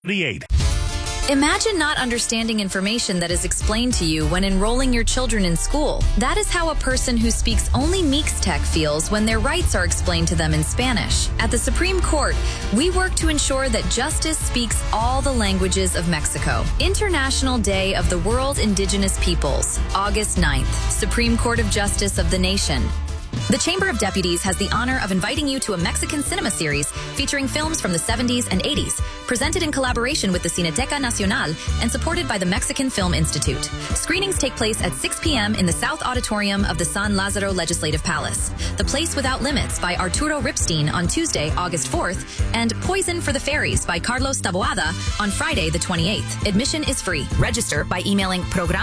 78. Imagine not understanding information that is explained to you when enrolling your children in school. That is how a person who speaks only Mixtec feels when their rights are explained to them in Spanish. At the Supreme Court, we work to ensure that justice speaks all the languages of Mexico. International Day of the World Indigenous Peoples, August 9th, Supreme Court of Justice of the Nation. The Chamber of Deputies has the honor of inviting you to a Mexican cinema series featuring films from the 70s and 80s, presented in collaboration with the Cineteca Nacional and supported by the Mexican Film Institute. Screenings take place at 6 p.m. in the South Auditorium of the San Lázaro Legislative Palace. The Place Without Limits by Arturo Ripstein on Tuesday, August 4th, and Poison for the Fairies by Carlos Taboada on Friday, the 28th. Admission is free. Register by emailing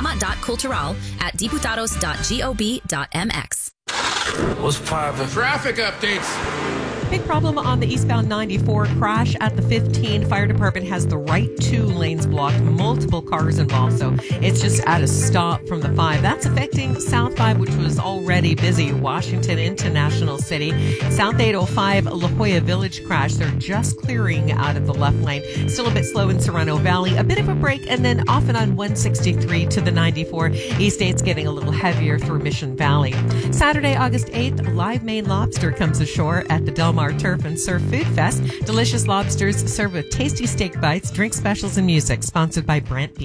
programa.cultural@diputados.gov.mx. What's poppin'? Traffic updates. Big problem on the eastbound 94 crash at the 15. Fire department has the right two lanes blocked, multiple cars involved, so it's just at a stop from the 5. That's affecting South 5, which was already busy. Washington into National City. South 805 La Jolla Village crash. They're just clearing out of the left lane. Still a bit slow in Serrano Valley. A bit of a break, and then off and on 163 to the 94. East 8's getting a little heavier through Mission Valley. Saturday, August 8th, live Maine lobster comes ashore at the Del Mar Turf and Surf Food Fest. Delicious lobsters served with tasty steak bites, drink specials, and music. Sponsored by Brent B.